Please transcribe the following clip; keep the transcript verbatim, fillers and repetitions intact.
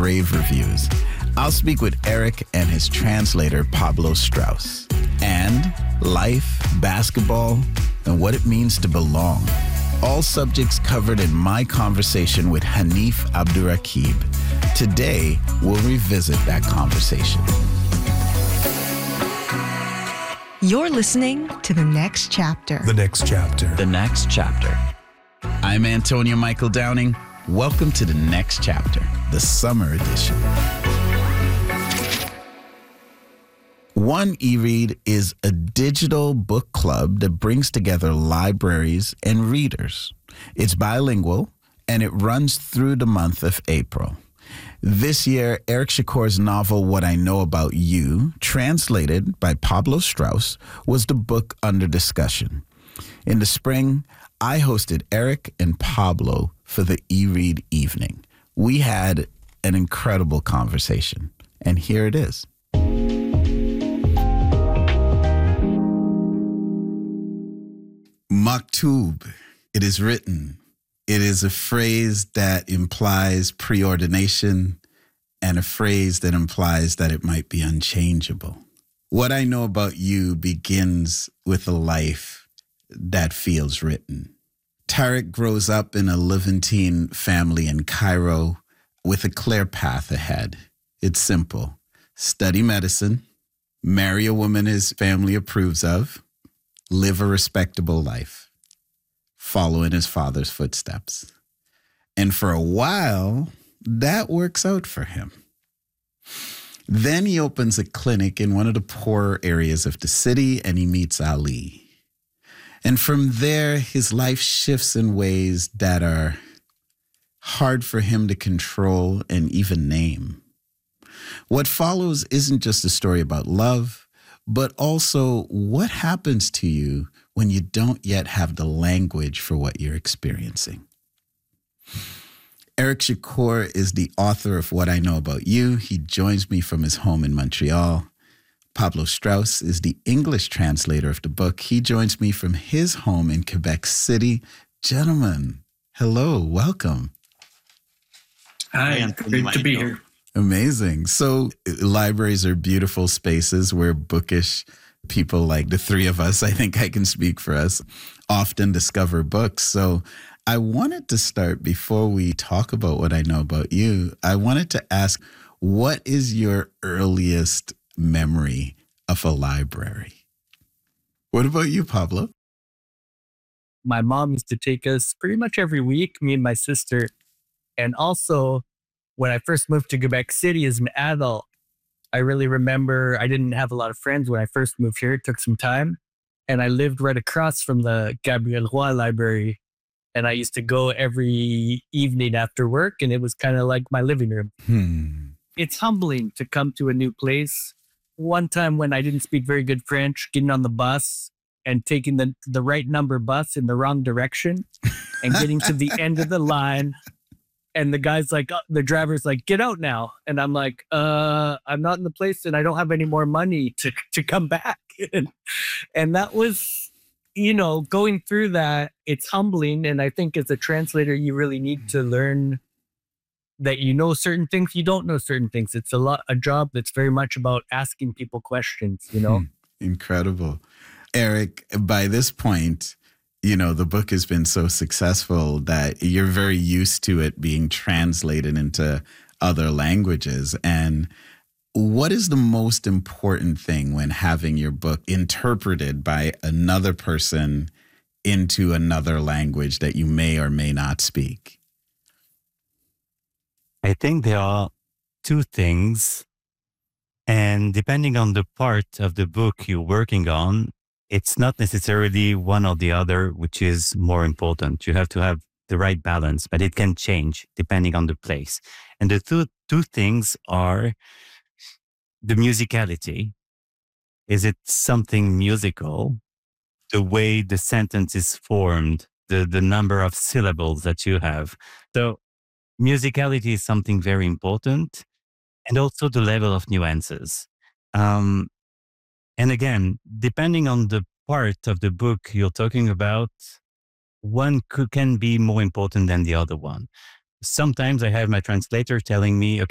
rave reviews. I'll speak with Eric and his translator, Pablo Strauss, and life, basketball, and what it means to belong. All subjects covered in my conversation with Hanif Abdurraqib. Today, we'll revisit that conversation. You're listening to The Next Chapter. The Next Chapter. The Next Chapter. I'm Antonio Michael Downing. Welcome to The Next Chapter, the summer edition. One eRead is a digital book club that brings together libraries and readers. It's bilingual, and it runs through the month of April. This year, Eric Shakor's novel, What I Know About You, translated by Pablo Strauss, was the book under discussion. In the spring, I hosted Eric and Pablo for the eRead evening. We had an incredible conversation, and here it is. Maktub, it is written. It is a phrase that implies preordination and a phrase that implies that it might be unchangeable. What I Know About You begins with a life that feels written. Tarek grows up in a Levantine family in Cairo with a clear path ahead. It's simple. Study medicine, marry a woman his family approves of, live a respectable life, follow in his father's footsteps. And for a while, that works out for him. Then he opens a clinic in one of the poorer areas of the city, and he meets Ali. And from there, his life shifts in ways that are hard for him to control and even name. What follows isn't just a story about love, but also what happens to you when you don't yet have the language for what you're experiencing. Eric Shakor is the author of What I Know About You. He joins me from his home in Montreal. Pablo Strauss is the English translator of the book. He joins me from his home in Quebec City. Gentlemen, hello, welcome. Hi, great to be here. Amazing. So libraries are beautiful spaces where bookish people like the three of us, I think I can speak for us, often discover books. So I wanted to start, before we talk about What I Know About You, I wanted to ask, what is your earliest memory of a library? What about you, Pablo? My mom used to take us pretty much every week, me and my sister. And also, when I first moved to Quebec City as an adult, I really remember I didn't have a lot of friends when I first moved here. It took some time. And I lived right across from the Gabriel Roy Library. And I used to go every evening after work, and it was kind of like my living room. Hmm. It's humbling to come to a new place. One time when I didn't speak very good French, getting on the bus and taking the, the right number bus in the wrong direction and getting to the end of the line. And the guy's like, uh, the driver's like, get out now. And I'm like, uh, I'm not in the place and I don't have any more money to, to come back. and, and that was, you know, going through that, it's humbling. And I think as a translator, you really need to learn that you know certain things, you don't know certain things. It's a lot, a job that's very much about asking people questions, you know? Hmm. Incredible. Eric, by this point, you know, the book has been so successful that you're very used to it being translated into other languages. And what is the most important thing when having your book interpreted by another person into another language that you may or may not speak? I think there are two things. And depending on the part of the book you're working on, it's not necessarily one or the other, which is more important. You have to have the right balance, but it can change depending on the place. And the two, two things are the musicality. Is it something musical? The way the sentence is formed, the, the number of syllables that you have. So musicality is something very important, and also the level of nuances. Um, and again, depending on the part of the book you're talking about, one could, can be more important than the other one. Sometimes I have my translator telling me, okay,